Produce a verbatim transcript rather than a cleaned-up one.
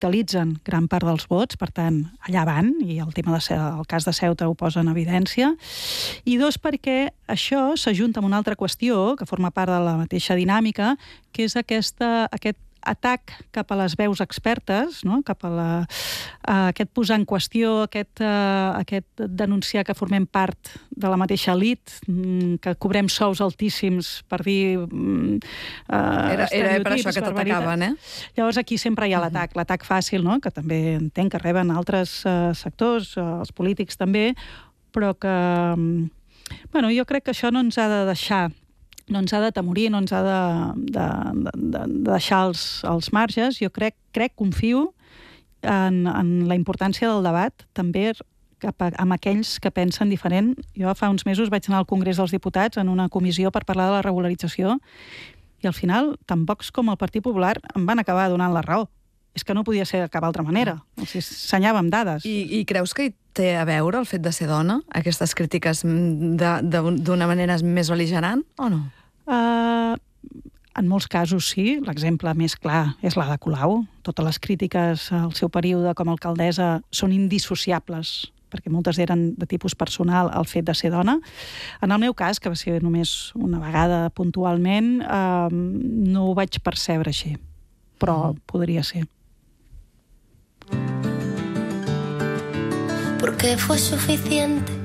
capitalitzen gran part dels vots, per tant, allà van, i el tema de el cas de Ceuta ho posa en evidència. I dos, perquè això s'ajunta amb una altra qüestió que forma part de la mateixa dinàmica, que és aquesta, aquest atac cap a les veus expertes, no? Cap a, la, a aquest posar en qüestió, aquest, uh, aquest denunciar que formem part de la mateixa elit, que cobrem sous altíssims per dir uh, era, era per això que t'atacaven, eh? Llavors aquí sempre hi ha l'atac, l'atac fàcil, no? Que també entenc que reben altres uh, sectors, uh, els polítics també, però que um, bueno, jo crec que això no ens ha de deixar no ens ha d'atemorir, no ens ha de, de, de, de deixar els, els marges. Jo crec, crec confio en, en la importància del debat, també cap a, amb aquells que pensen diferent. Jo fa uns mesos vaig anar al Congrés dels Diputats en una comissió per parlar de la regularització i al final, tant Vox com el Partit Popular em van acabar donant la raó. És que no podia ser de cap altra manera. O sigui, s'enyava amb dades. I, I creus que hi té a veure el fet de ser dona, aquestes crítiques d'una manera més bel·ligerant, o no? Uh, en molts casos sí. L'exemple més clar és la de Colau. Totes les crítiques al seu període com a alcaldessa són indissociables, perquè moltes eren de tipus personal al fet de ser dona. En el meu cas, que va ser només una vegada puntualment, uh, no ho vaig percebre així, però mm. podria ser. Porque fue suficiente